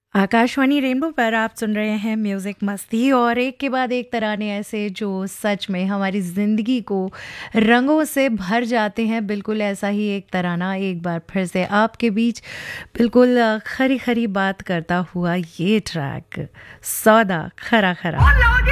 Akashvani rainbow पर आप सुन रहे हैं म्यूज़िक मस्ती और एक के बाद एक तराने ऐसे जो सच में हमारी ज़िंदगी को रंगों से भर जाते हैं। बिल्कुल ऐसा ही एक तराना एक बार फिर से आपके बीच बिल्कुल खरी खरी बात करता हुआ ये ट्रैक सौदा खरा खरा।